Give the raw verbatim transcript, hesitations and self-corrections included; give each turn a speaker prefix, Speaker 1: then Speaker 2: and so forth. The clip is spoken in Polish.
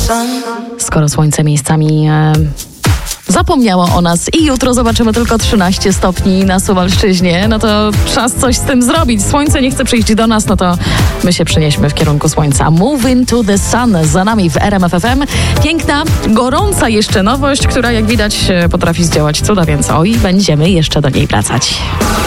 Speaker 1: Skoro słońce miejscami e, zapomniało o nas i jutro zobaczymy tylko trzynaście stopni na Suwalszczyźnie, no to czas coś z tym zrobić. Słońce nie chce przyjść do nas, no to my się przenieśmy w kierunku słońca. Moving to the sun za nami w R M F F M. Piękna, gorąca jeszcze nowość, która jak widać potrafi zdziałać cuda, więc oj, będziemy jeszcze do niej wracać.